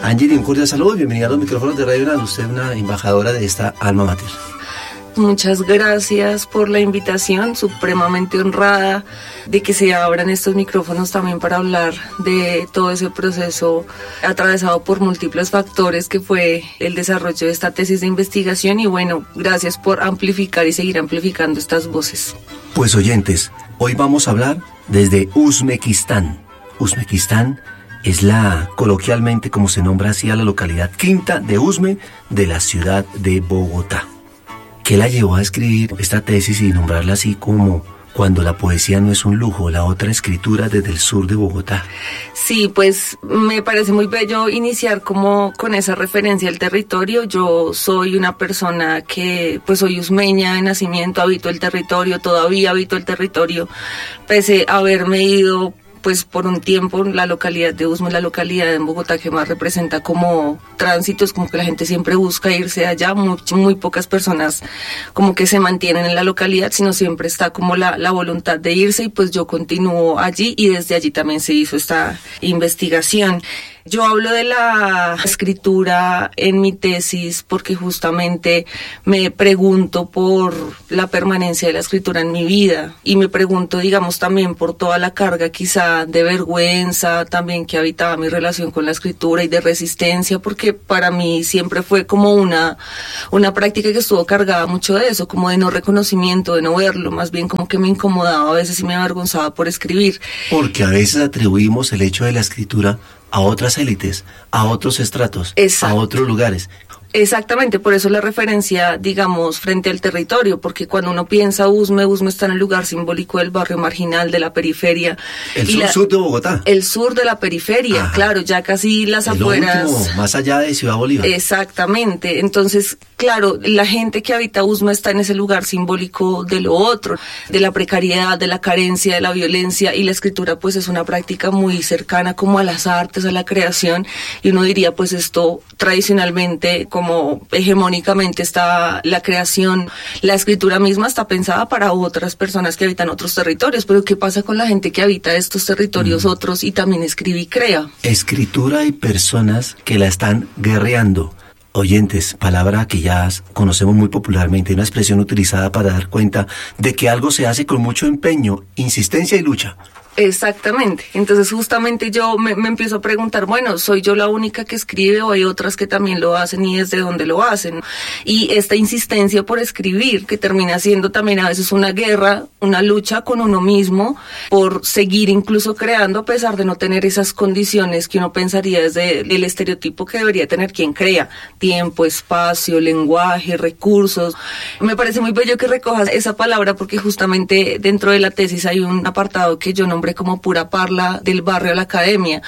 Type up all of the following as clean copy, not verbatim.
Angeli, un cordial saludo, bienvenida a los micrófonos de Radio UNAM. Usted es una embajadora de esta alma mater. Muchas gracias por la invitación, supremamente honrada de que se abran estos micrófonos también para hablar de todo ese proceso atravesado por múltiples factores que fue el desarrollo de esta tesis de investigación y bueno, gracias por amplificar y seguir amplificando estas voces. Pues oyentes, hoy vamos a hablar desde Uzbekistán. Uzbekistán es coloquialmente como se nombra así a la localidad quinta de Uzme de la ciudad de Bogotá. ¿Qué la llevó a escribir esta tesis y nombrarla así como Cuando la poesía no es un lujo, la otra escritura desde el sur de Bogotá? Sí, pues me parece muy bello iniciar como con esa referencia al territorio. Yo soy una persona que pues soy uzmeña de nacimiento, habito el territorio, todavía habito el territorio, pese a haberme ido pues por un tiempo. La localidad de Uzme, la localidad en Bogotá que más representa como tránsitos, como que la gente siempre busca irse allá, muy pocas personas como que se mantienen en la localidad, sino siempre está como la voluntad de irse y pues yo continúo allí y desde allí también se hizo esta investigación. Yo hablo de la escritura en mi tesis porque justamente me pregunto por la permanencia de la escritura en mi vida y me pregunto, digamos, también por toda la carga quizá de vergüenza también que habitaba mi relación con la escritura y de resistencia, porque para mí siempre fue como una práctica que estuvo cargada mucho de eso, como de no reconocimiento, de no verlo, más bien como que me incomodaba a veces y me avergonzaba por escribir. Porque a veces atribuimos el hecho de la escritura a otras élites, a otros estratos, a otros lugares. Exactamente, por eso la referencia, digamos, frente al territorio, porque cuando uno piensa Uzme está en el lugar simbólico del barrio marginal, de la periferia. El sur de Bogotá. El sur de la periferia, ajá, claro, ya casi las afueras. Último, más allá de Ciudad Bolívar. Exactamente, entonces, claro, la gente que habita Uzme está en ese lugar simbólico de lo otro, de la precariedad, de la carencia, de la violencia, y la escritura pues es una práctica muy cercana como a las artes, a la creación, y uno diría pues esto tradicionalmente, como hegemónicamente está la creación, la escritura misma está pensada para otras personas que habitan otros territorios, pero ¿qué pasa con la gente que habita estos territorios otros y también escribe y crea? Escritura y personas que la están guerreando. Oyentes, palabra que ya conocemos muy popularmente, una expresión utilizada para dar cuenta de que algo se hace con mucho empeño, insistencia y lucha. Exactamente, entonces justamente yo me empiezo a preguntar, bueno, ¿soy yo la única que escribe o hay otras que también lo hacen y desde dónde lo hacen? Y esta insistencia por escribir, que termina siendo también a veces una guerra, una lucha con uno mismo, por seguir incluso creando a pesar de no tener esas condiciones que uno pensaría desde el estereotipo que debería tener quien crea, tiempo, espacio, lenguaje, recursos. Me parece muy bello que recojas esa palabra porque justamente dentro de la tesis hay un apartado que yo nombré como pura parla del barrio a la academia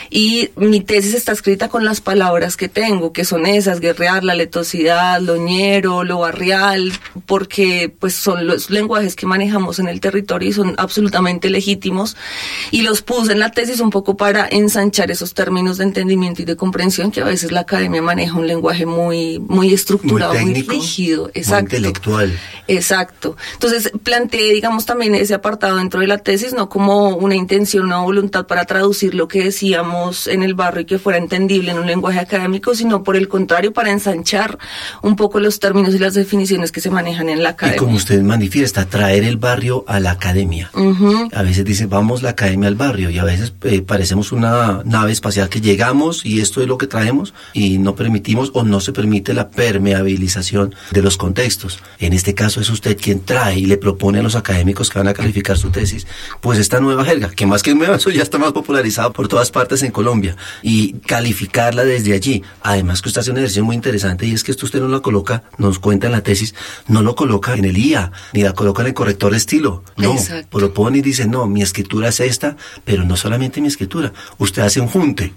y mi tesis está escrita con las palabras que tengo, que son esas: guerrear, la letosidad, lo ñero, lo barrial, porque pues son los lenguajes que manejamos en el territorio y son absolutamente legítimos, y los puse en la tesis un poco para ensanchar esos términos de entendimiento y de comprensión que a veces la academia maneja un lenguaje muy estructurado, muy técnico, muy rígido, exacto, muy intelectual. Exacto. Entonces planteé, digamos, también ese apartado dentro de la tesis, no como una intención, una voluntad para traducir lo que decíamos en el barrio y que fuera entendible en un lenguaje académico, sino por el contrario, para ensanchar un poco los términos y las definiciones que se manejan en la academia. Y como usted manifiesta, traer el barrio a la academia. A veces dice, vamos la academia al barrio, y a veces parecemos una nave espacial que llegamos y esto es lo que traemos y no permitimos o no se permite la permeabilización de los contextos. En este caso es usted quien trae y le propone a los académicos que van a calificar su tesis, pues esta nueva jerga, que más que nueva, eso ya está más popularizado por todas partes en Colombia, y calificarla desde allí. Además que usted hace un ejercicio muy interesante, y es que esto usted no la coloca, nos cuenta en la tesis, no lo coloca en el IA, ni la coloca en el corrector de estilo, no, exacto, propone y dice, no, mi escritura es esta, pero no solamente mi escritura, usted hace un junte,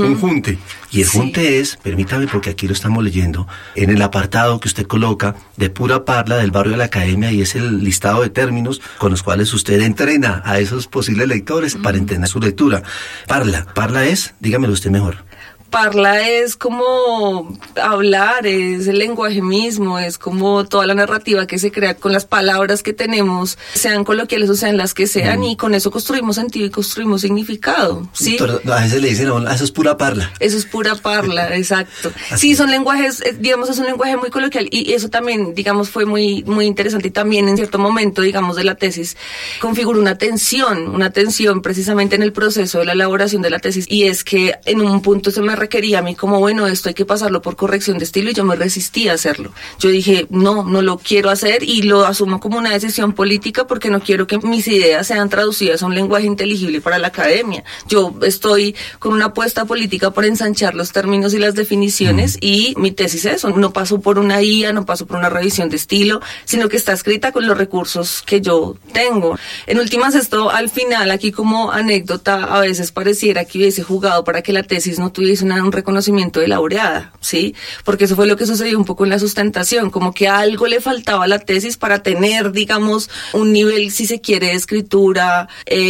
y el junte es, permítame porque aquí lo estamos leyendo, en el apartado que usted coloca de pura parla del barrio de la academia, y es el listado de términos con los cuales usted entrena a esos posibles lectores para entender su lectura. Parla es, dígamelo usted mejor. Parla es como hablar, es el lenguaje mismo, es como toda la narrativa que se crea con las palabras que tenemos, sean coloquiales o sean las que sean, y con eso construimos sentido y construimos significado, ¿sí? A veces le dicen, eso es pura parla. Eso es pura parla, exacto. Sí, son lenguajes, digamos, es un lenguaje muy coloquial, y eso también, digamos, fue muy, muy interesante, y también en cierto momento, digamos, de la tesis, configuró una tensión precisamente en el proceso de la elaboración de la tesis, y es que en un punto se me requería a mí como, bueno, esto hay que pasarlo por corrección de estilo, y yo me resistí a hacerlo. Yo dije, no lo quiero hacer, y lo asumo como una decisión política porque no quiero que mis ideas sean traducidas a un lenguaje inteligible para la academia. Yo estoy con una apuesta política por ensanchar los términos y las definiciones, y mi tesis es eso, no paso por una IA, no paso por una revisión de estilo, sino que está escrita con los recursos que yo tengo. En últimas, esto al final, aquí como anécdota, a veces pareciera que hubiese jugado para que la tesis no tuviese un reconocimiento de laureada, ¿sí? Porque eso fue lo que sucedió un poco en la sustentación, como que algo le faltaba a la tesis para tener, digamos, un nivel, si se quiere, de escritura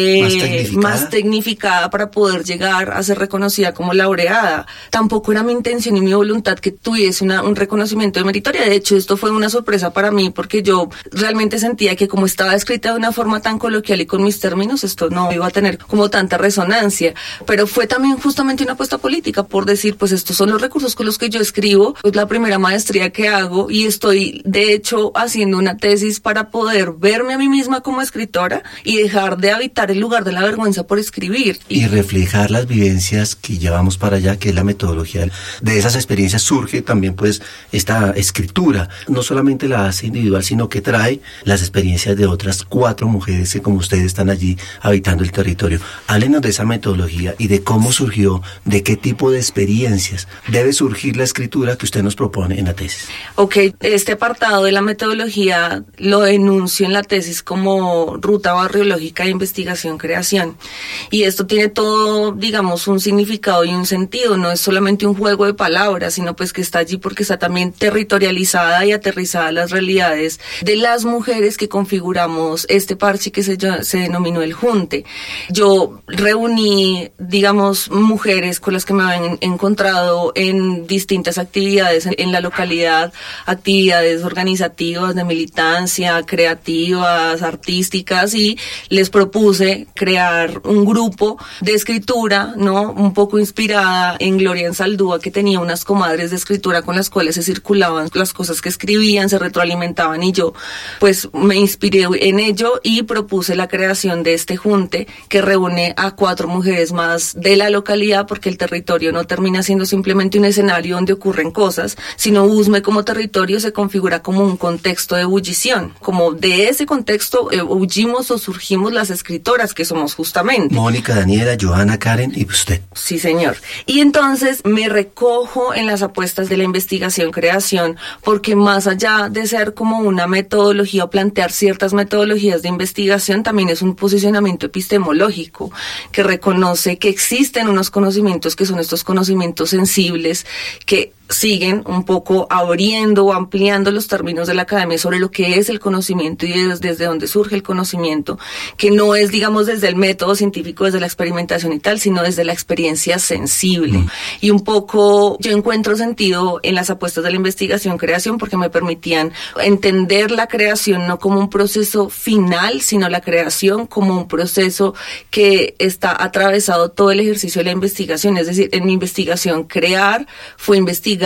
más tecnificada para poder llegar a ser reconocida como laureada. Tampoco era mi intención y mi voluntad que tuviese un reconocimiento de meritoria. De hecho, esto fue una sorpresa para mí porque yo realmente sentía que como estaba escrita de una forma tan coloquial y con mis términos, esto no iba a tener como tanta resonancia. Pero fue también justamente una apuesta política por decir, pues estos son los recursos con los que yo escribo, es la primera maestría que hago, y estoy de hecho haciendo una tesis para poder verme a mí misma como escritora y dejar de habitar el lugar de la vergüenza por escribir. Y reflejar las vivencias que llevamos para allá, que es la metodología. De esas experiencias surge también pues esta escritura. No solamente la hace individual, sino que trae las experiencias de otras 4 mujeres que como ustedes están allí habitando el territorio. Háblenos de esa metodología y de cómo surgió, de qué tipo de experiencias debe surgir la escritura que usted nos propone en la tesis. Ok, este apartado de la metodología lo enuncio en la tesis como ruta barriológica de investigación-creación. Y esto tiene todo, digamos, un significado y un sentido. No es solamente un juego de palabras, sino pues que está allí porque está también territorializada y aterrizada las realidades de las mujeres que configuramos este parche que se denominó el Junte. Yo reuní, digamos, mujeres con las que me habían encontrado en distintas actividades en la localidad, actividades organizativas, de militancia, creativas, artísticas, y les propuse crear un grupo de escritura, ¿no? Un poco inspirada en Gloria Ensaldúa, que tenía unas comadres de escritura con las cuales se circulaban las cosas que escribían, se retroalimentaban, y yo pues me inspiré en ello y propuse la creación de este Junte que reúne a 4 mujeres más de la localidad, porque el territorio no termina siendo simplemente un escenario donde ocurren cosas, sino Usme como territorio se configura como un contexto de ebullición, como de ese contexto huyimos o surgimos las escritoras que somos justamente. Mónica, Daniela, Johanna, Karen y usted. Sí, señor. Y entonces me recojo en las apuestas de la investigación-creación, porque más allá de ser como una metodología o plantear ciertas metodologías de investigación, también es un posicionamiento epistemológico que reconoce que existen unos conocimientos que son estos conocimientos sensibles que siguen un poco abriendo o ampliando los términos de la academia sobre lo que es el conocimiento y desde dónde surge el conocimiento, que no es, digamos, desde el método científico, desde la experimentación y tal, sino desde la experiencia sensible. Y un poco yo encuentro sentido en las apuestas de la investigación-creación porque me permitían entender la creación no como un proceso final, sino la creación como un proceso que está atravesado todo el ejercicio de la investigación. Es decir, en mi investigación crear fue investigar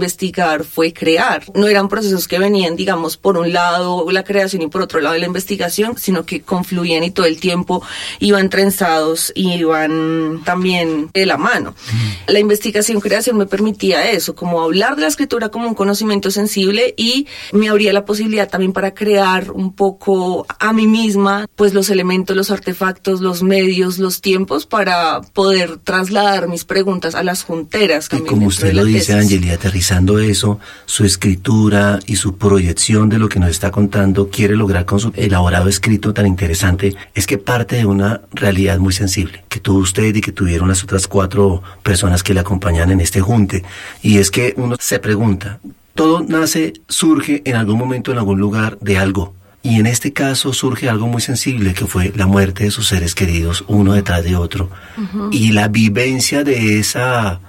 fue crear. No eran procesos que venían, digamos, por un lado la creación y por otro lado la investigación, sino que confluían y todo el tiempo iban trenzados y iban también de la mano. La investigación-creación me permitía eso, como hablar de la escritura como un conocimiento sensible, y me abría la posibilidad también para crear un poco a mí misma, pues los elementos, los artefactos, los medios, los tiempos para poder trasladar mis preguntas a las junteras. Y como usted lo dice, Angeli, aterrizando eso, su escritura y su proyección de lo que nos está contando, quiere lograr con su elaborado escrito tan interesante, es que parte de una realidad muy sensible, que tuvo usted y que tuvieron las otras 4 personas que le acompañan en este junte, y es que uno se pregunta, todo surge en algún momento, en algún lugar, de algo. Y en este caso surge algo muy sensible, que fue la muerte de sus seres queridos, uno detrás de otro. Y la vivencia de esa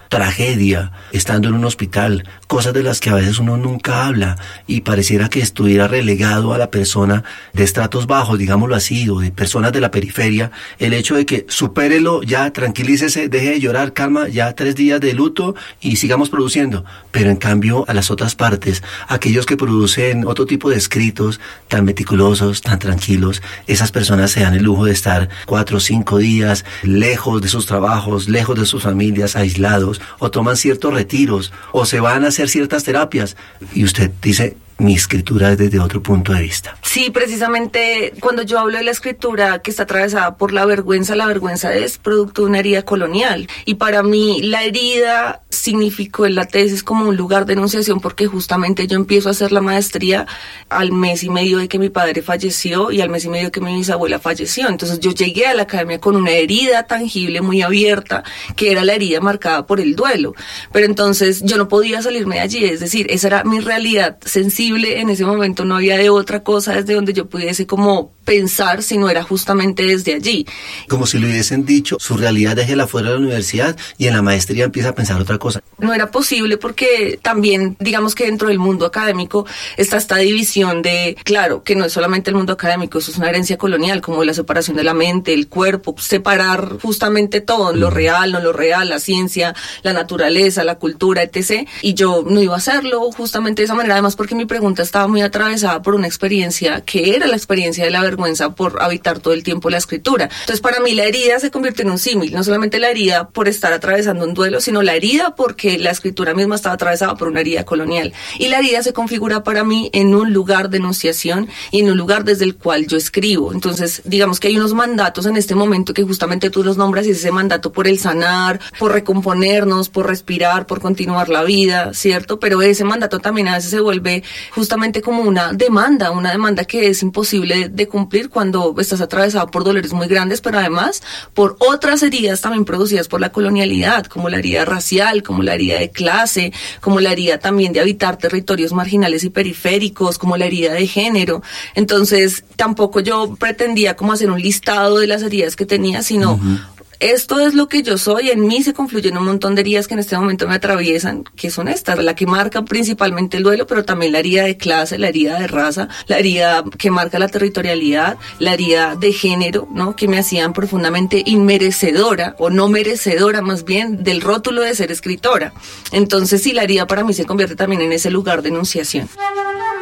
tragedia, estando en un hospital, cosas de las que a veces uno nunca habla y pareciera que estuviera relegado a la persona de estratos bajos, digámoslo así, o de personas de la periferia, el hecho de que supérelo, ya tranquilícese, deje de llorar, calma, ya 3 días de luto y sigamos produciendo. Pero en cambio a las otras partes, aquellos que producen otro tipo de escritos tan meticulosos, tan tranquilos, esas personas se dan el lujo de estar 4 o 5 días lejos de sus trabajos, lejos de sus familias, aislados, o toman ciertos retiros, o se van a hacer ciertas terapias. Y usted dice, mi escritura es desde otro punto de vista. Sí, precisamente cuando yo hablo de la escritura que está atravesada por la vergüenza es producto de una herida colonial. Y para mí la herida significó en la tesis como un lugar de enunciación, porque justamente yo empiezo a hacer la maestría al mes y medio de que mi padre falleció y al mes y medio de que mi bisabuela falleció. Entonces yo llegué a la academia con una herida tangible, muy abierta, que era la herida marcada por el duelo. Pero entonces yo no podía salirme de allí, es decir, esa era mi realidad sensible. En ese momento no había de otra cosa desde donde yo pudiese como pensar, si no era justamente desde allí. Como si le hubiesen dicho, su realidad déjela fuera de la universidad y en la maestría empieza a pensar otra cosa. No era posible porque también, digamos que dentro del mundo académico está esta división de, claro, que no es solamente el mundo académico, eso es una herencia colonial, como la separación de la mente, el cuerpo, separar justamente todo, lo real, no lo real, la ciencia, la naturaleza, la cultura, etc. Y yo no iba a hacerlo justamente de esa manera, además porque mi pregunta estaba muy atravesada por una experiencia que era la experiencia de la vergüenza por habitar todo el tiempo la escritura. Entonces para mí la herida se convierte en un símil, no solamente la herida por estar atravesando un duelo, sino la herida porque la escritura misma estaba atravesada por una herida colonial. Y la herida se configura para mí en un lugar de enunciación y en un lugar desde el cual yo escribo. Entonces digamos que hay unos mandatos en este momento que justamente tú los nombras, y es ese mandato por el sanar, por recomponernos, por respirar, por continuar la vida, ¿cierto? Pero ese mandato también a veces se vuelve justamente como una demanda que es imposible de cumplir cuando estás atravesado por dolores muy grandes, pero además por otras heridas también producidas por la colonialidad, como la herida racial, como la herida de clase, como la herida también de habitar territorios marginales y periféricos, como la herida de género. Entonces tampoco yo pretendía como hacer un listado de las heridas que tenía, sino esto es lo que yo soy, en mí se confluyen un montón de heridas que en este momento me atraviesan, que son estas, la que marca principalmente el duelo, pero también la herida de clase, la herida de raza, la herida que marca la territorialidad, la herida de género, ¿no? Que me hacían profundamente inmerecedora, o no merecedora más bien, del rótulo de ser escritora. Entonces sí, la herida para mí se convierte también en ese lugar de enunciación.